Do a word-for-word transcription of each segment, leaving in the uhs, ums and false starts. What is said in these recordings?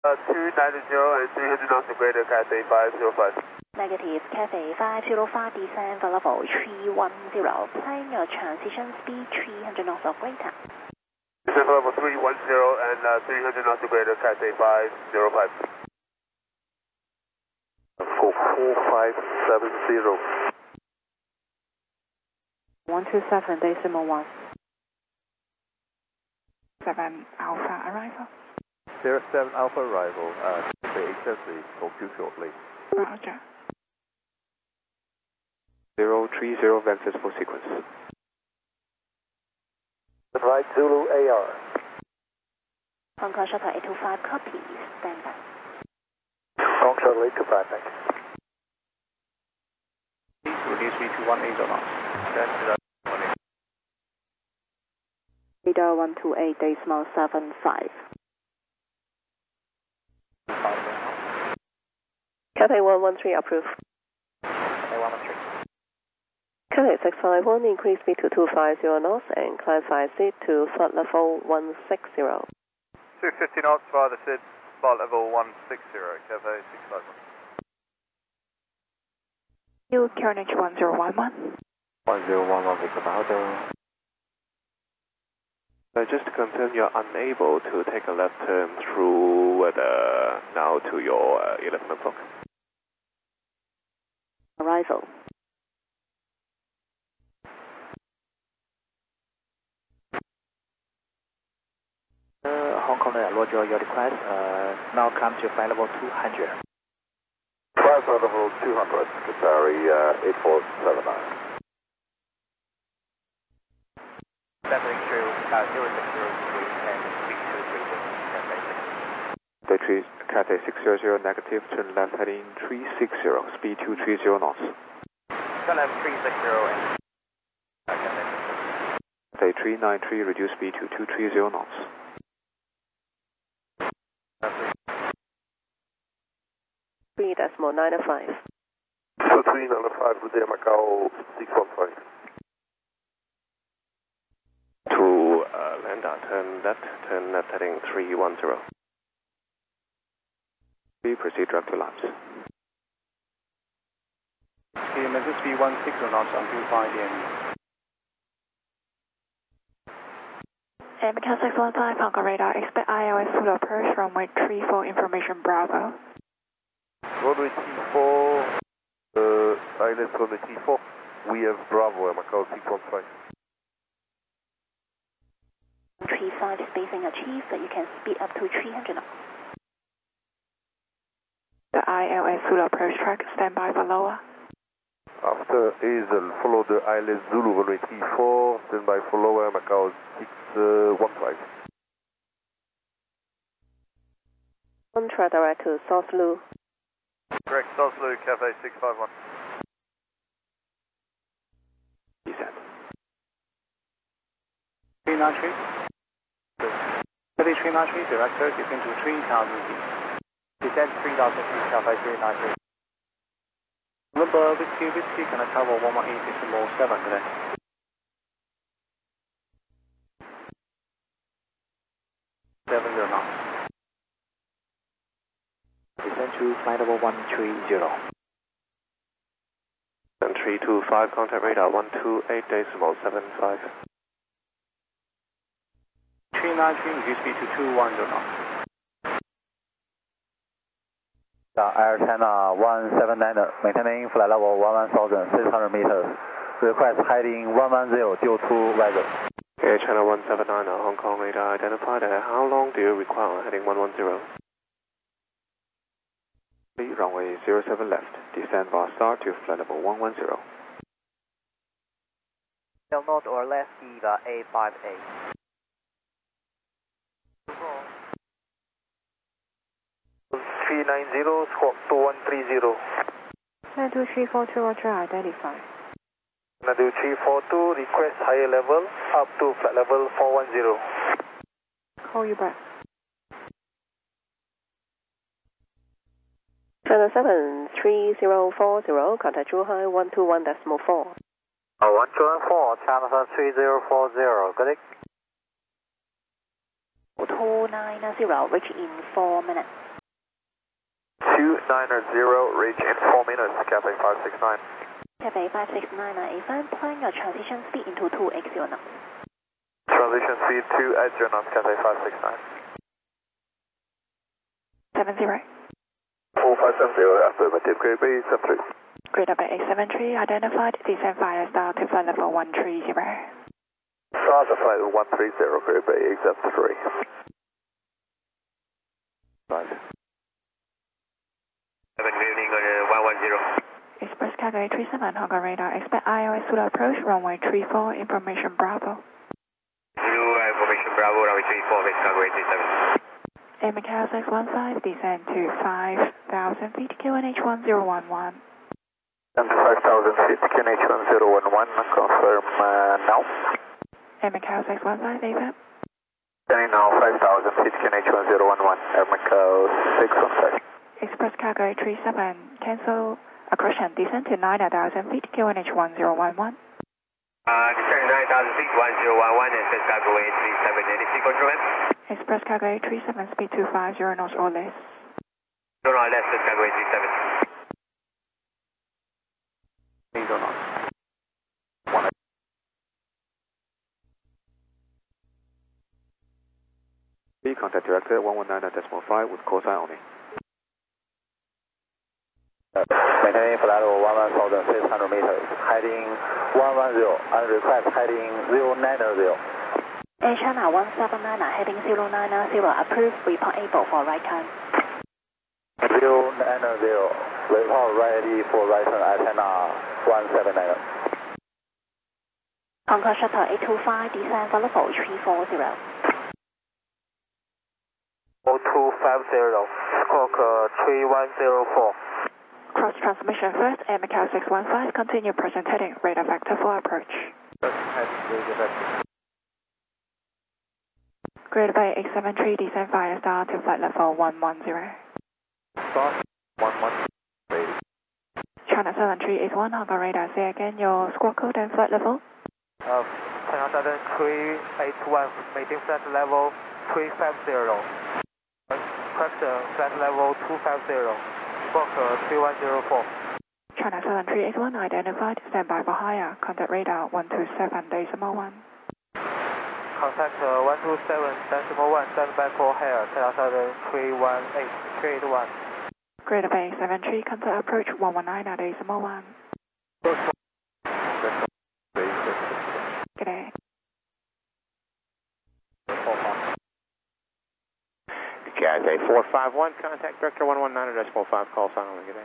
Uh, two ninety and three hundred knots of greater, Cathay five zero five. Negative, Cathay five zero five, descend for level three one zero. Plan your transition speed three hundred knots of greater. Descend for level three one zero and uh, three hundred knots of greater, Cathay five zero five. four four five seven zero. one two seven, decimal one. seven Alpha arrival. zero seven Alpha arrival. Uh, the accessory talk to you shortly. Roger. zero three zero Ventus full sequence. Right, Zulu A R. Hong Kong Shuttle eight two five, copy, stand by. Hong Kong Shuttle eight two five, thanks. Please release me to one eight knots. Radar one two eight, decimal seven five. Cathay one one three approved. Cathay one one three. Cathay six five one, increase speed to two five zero knots and climb five seat to flight level one six zero. two fifty knots via the S I D, flight level one six zero, Cathay six five one. You Q N H one zero one one. one zero one one, Victor Mahado. Uh, just to confirm, you're unable to take a left turn through uh, now to your uh, eleven o'clock. Arrival. Uh, Hong Kong, uh, Roger, your request. Uh, now come to flight level two hundred. Flight level two hundred, Qatari uh, eight four seven nine. Settling through uh, zero six zero three and speed two three zero. Cathay Cathay six zero zero negative, turn left heading three six zero, speed two three zero knots. Turn left three six zero and uh, Cathay. Cathay three nine three, reduce speed to two three zero knots. three decimal nine five. So three nine five, good day, Macau six one five. To uh, land out, turn left, turn left heading three one zero. We proceed direct to laps. Okay, message speed one six zero knots until five A M. And Macau six one five, Hong Kong radar, expect I L S full approach runway three four information Bravo. Runway T four, uh, I L S runway T four, we have Bravo, Macau six one five. three five spacing achieved, that you can speed up to three hundred knots. The I L S full approach track, stand by for lower. After Hazel, follow the I L S Zulu runway T four, stand by for lower, Macau six one five. One try direct to South Lu. Correct, South Lu, Cathay six five one. Descent. three nine three. Cathay three nine three, director, descend to three thousand feet. Descend three thousand feet, Cathay three nine three. Number Whiskey Whiskey, can I travel one one eight decimal seven today? seven zero knots. Descend to flight level one three zero. And three two five, contact radar one two eight decimal seven five. three nine three, reduce speed to two one zero knots. Air China one seven nine, maintaining flight level one thousand six hundred meters. Request heading one one zero due to weather. Air China one seven nine, Hong Kong radar identified. How long do you require heading one one zero? Runway zero seven left, descend via star to flight level one one zero. North or left, Eva A five eight. three nine zero, squawk two one three zero. nine two three four two, Roger, identify. Nadu three four two, request higher level, up to flight level four one zero. Call you back. Channel seven three zero four zero, contact Zhuhai one two one decimal four. Oh, one two one four, channel seven three zero four zero, got it? two nine zero, reach in four minutes. two nine zero, reach in four minutes, Cathay five six nine. Cathay five six nine A F M, plan your transition speed into two eighty knots. Transition speed two eighty knots, Cathay five six nine. seven zero. four five seven zero, affirmative, grade B seven three. Grade up eight seven three, identified, descend via star to flight level one three zero. Start the flight one three zero, grade B eight seven three. Right. seven, good evening, uh, one one zero. Express Cargo three seven, Hong Kong radar, expect I O S Zulu approach, runway three four, information Bravo. Zulu, uh, information Bravo, runway three four, Express Cargo three seven. Air Macau six one five, descend to five thousand feet, Q N H one zero one one. And five thousand feet, Q N H one zero one one, confirm uh, now. Air Macau six one five, A F M. Standing now, five thousand feet, Q N H one zero one one, Air Macau six one five. Express Cargo three seven, cancel accretion, descend to nine thousand feet, Q N H one zero one one. Uh, descend nine thousand feet, one zero one one, Express Cargo three seven, any speed control, ma'am? Express Cargo three seven, speed two five zero knots or less. No, no, less, Express Cargo three seven. Please or not. B, contact director one one nine decimal five with call sign only. Maintaining flight level one one thousand six hundred meters, heading one one zero, and request heading zero nine zero. Air China one seven nine, heading zero nine zero, approved, report able for right turn. zero nine zero, report ready for right turn at China one seven nine. Hong Kong Shuttle eight two five, descend for level three four zero. oh two five zero, squawk uh, three one zero four. Cross transmission first, Air Macau six one five, continue present heading, radar vector for approach. Grade by eight seven three, descend via star to flight level one one zero. Start one one zero. China seven three eight one, Hong Kong radar, say again your squawk code and flight level. Uh, China seven three eight one, maintaining flight level three five zero. Correct, flight level two five zero. Squawk uh, three one zero four. China seven three eight one, identified, standby for higher, contact radar one two seven decimal one. Contact uh, one two seven decimal one, standby for higher, China seven three one eight, three eight one. Grade of eight seven three, contact approach one one nine decimal one. Good day. Cathay four five one, contact director one one nine decimal five, call sign only, good day.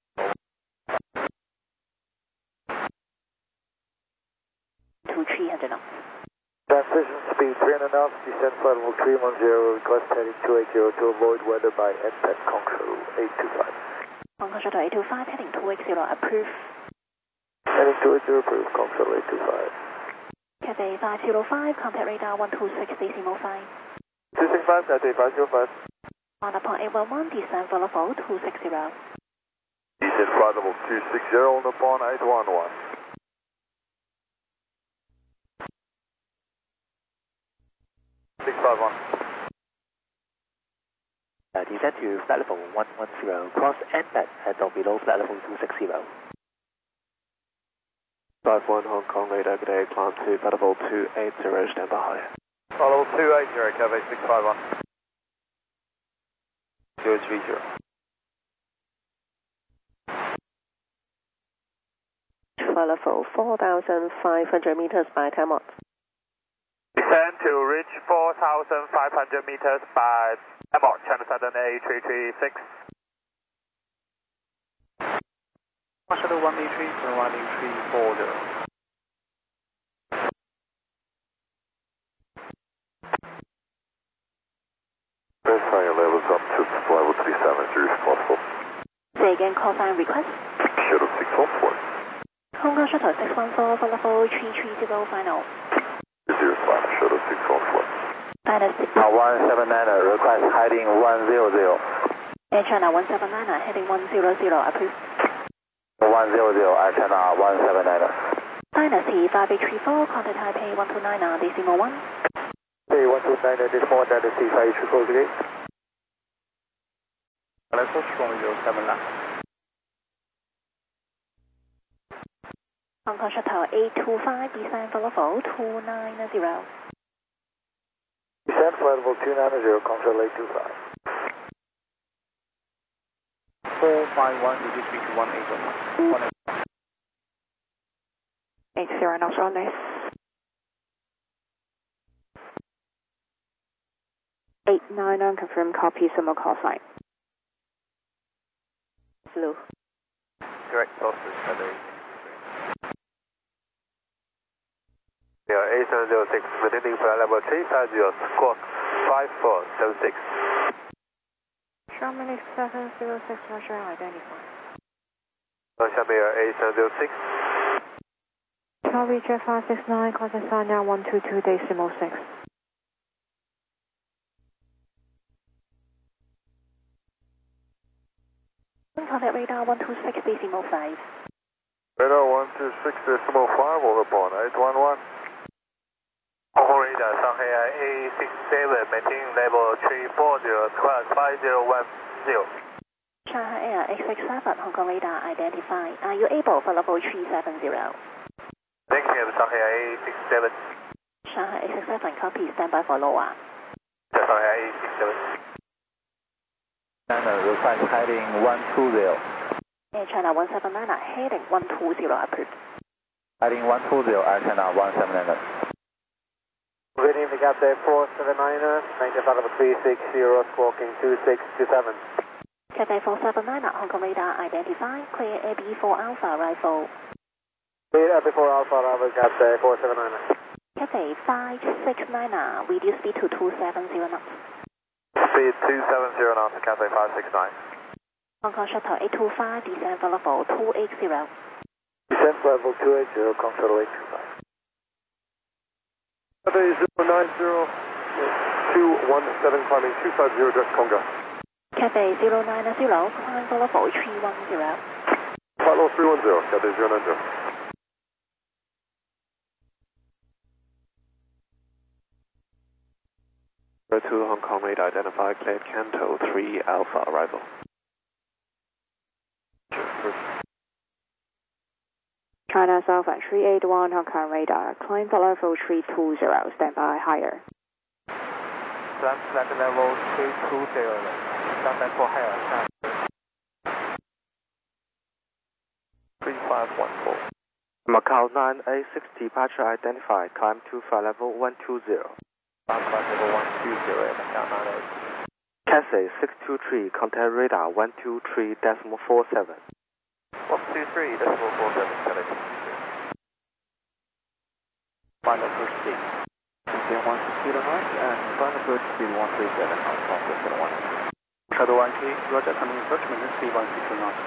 To three hundred knots. Transition speed three hundred knots, descent flight level three one zero, request heading two eighty to avoid weather by N P E T control eight two five. Hong Kong Shuttle eight two five, heading two eighty, approved. Heading two eighty, approved, control eight two five. Cathay five zero five, contact radar one two six decimal five. two six five, Cathay five zero five. On upon eight one one, descend for level two six zero. Descend flight level two six zero on upon eight one one. six five one. Uh, descend to flight level one one zero, cross N P E T at or below flight level two six zero. five one Hong Kong radar, good day, climb to flight level two eighty, stand by higher. Flight level two eighty, Cathay six five one. zero three zero. Flight level four thousand five hundred meters by ten knots. Descend to reach four thousand five hundred meters by ten knots, China Southern A three three six. Shuttle one B three, runway three four zero. Verify your levels up to flight level three seven zero if possible. Say again, call sign request. Shuttle six one four. Hong Kong Shuttle six one four for level three three zero, final. zero five, Shuttle six one four. Final Uh, one seven nine, request heading one zero zero. Air China one seven nine, heading one zero zero, approved. one zero zero, Air China one seven nine. Dynasty five eight three four, contact Taipei one two nine, decimal one. Hey, one two nine, decimal one, Dynasty five eight three four, good day. let's go strong zero seven left. Hong Kong Shuttle eight two five, descend for level two nine zero. Descend for level two nine zero, control eight two five. four five one, reduce speed to one eight one. eight zero knots or less. eight nine nine confirmed, copy, sumo call sign. Blue. Direct Southbridge, Cathay. Yeah, A seven zero six, maintaining flight level three five zero, squawk five four seven six. Sherman seven zero six, Roger, identify. 下面 A seven zero six. Charlie Jet five six nine, contact sign now one two two decimal six. Contact radar one two six decimal five. Radar one two six decimal five, over upon eight one one. Hong Kong radar, Shanghai A six seven, maintain level three four zero, class five zero one zero. Shanghai Air eight six seven, Hong Kong radar identified. Are you able for level three seven zero? Thank you, Shanghai A six seven. Shanghai eight six seven, copy, standby for lower. Shanghai A six seven. China request heading one two zero. Air China one seven nine, heading one two zero approved. Heading one two zero, Air China one seven nine. Good evening, Cathay four seven niner, maintain flight level three six zero, squawking two six two seven. Cathay four seven nine, Hong Kong radar identified. Clear A B four Alpha rifle. Clear A B four Alpha Bravo, Cathay four seven niner. Cathay five six nine, reduce speed to two seven zero knots. Speed two seven zero knots, Cathay five six nine. Hong Kong Shuttle eight two five, descend for level two eight zero. Descend for level two eight zero, control eight two five. Cathay zero nine zero, two one seven, climbing two five zero, direct Conga. Cathay zero nine zero, climb for level three one zero. Flight level three one zero, Cathay zero nine zero. two Hong Kong radar identified, cleared Canto three Alpha arrival. China South at three eight one, Hong Kong radar, climb for level three two zero, standby higher. Climb flight level three two zero, standby for higher. three five one four. Macau nine A six departure identified, climb to flight level one two zero. Flight level one two zero, Macau nine A. Cathay six two three, contact radar one two three decimal four seven. one two three decimal four seven, Cathay six two three. Final approach speed. Maintain one six zero knots and final approach speed one three seven knots, one six zero one. Shadow one K, Roger, coming approach, maintain speed one six two knots.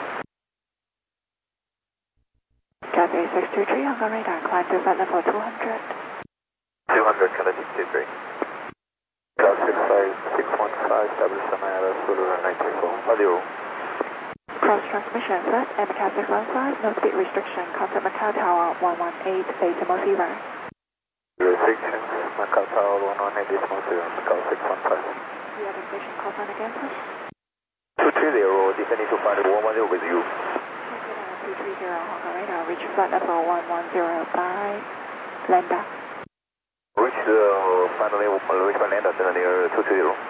Cathay six two three, Hong Kong radar, climb to flight level two hundred. two hundred, Cathay six two three. six five six one five, establish Semi-Aero Zulu ninety four, zero. Cross transmission set, M C A six one five, no speed restriction, contact Macau Tower one one eight, decimal zero. Restrictions, Macau Tower one one eight decimal zero, Macau six one five. The other station call sign again, please. two three zero, descending to flight level one one zero with you. two three zero, Hong Kong radar, reach flight level one one zero by Lambda. Reach the final level, reach by Lambda, descending near two three zero.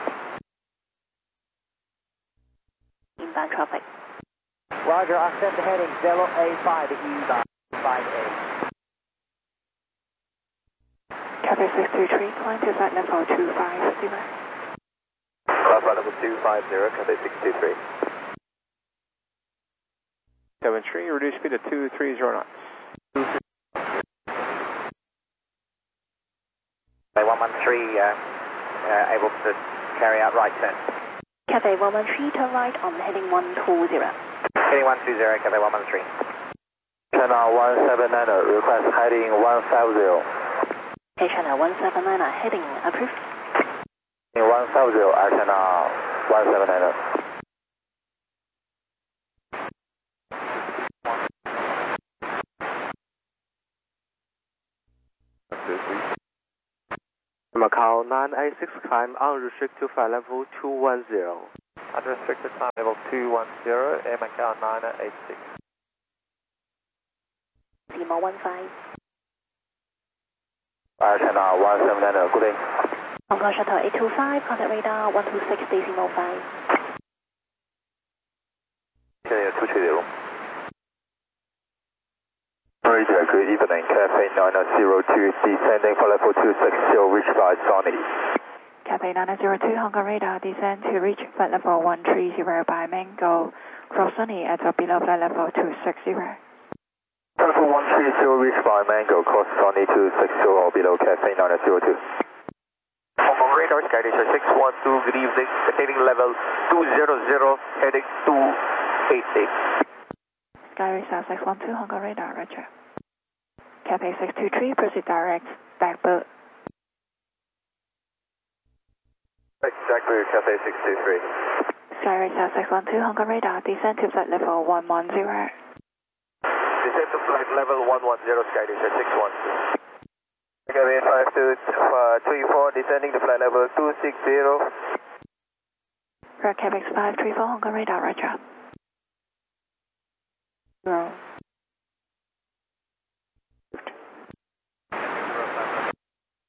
Inbound traffic. Roger, I set the heading zero A five at U five A. Cathay six two three, climb to flight level two five zero. Flight level two five zero, Cathay six two three. seven three, reduce speed to two three zero knots. one one three, uh, uh, able to carry out right turn. Cathay one one three, turn right on heading one two zero. Heading one two zero, Cathay one one three. China one seven nine, request heading one five zero. Air China one seven nine, heading approved. one five zero, Air China one seven nine. Macau nine A six, climb unrestricted to flight level two one zero. unrestricted climb level two one zero, Air Macau niner eight six. Lima one five. Air China one seven nine, good day. Hong Kong Shuttle eight two five, contact radar one two six decimal five. 现在有出去的路。Operator, good evening, Cathay nine zero two, descending for level two six zero, reach by Sony. Cathay nine zero two, Hong Kong radar, descend to reach flight level one three zero by Mango, cross Sunny at or below flight level two six zero. Level one three zero, reach by Mango, cross Sunny two six zero or below Cathay nine zero two. Hong Kong radar, Skydisher six one two, good evening, maintaining level two zero zero, heading two eight eight. Skyrisa six one two, Hong Kong radar, roger. Cathay six two three, proceed direct, backbird. Exactly, Cathay six two three. Skyrisa six one two, Hong Kong radar, descend to flight level one one zero. Descend to flight level one one zero, Skydisher six one two. Cathay five two three four, descending to flight level two six zero. Red Quebec five three four, Hong Kong radar, roger. Zero.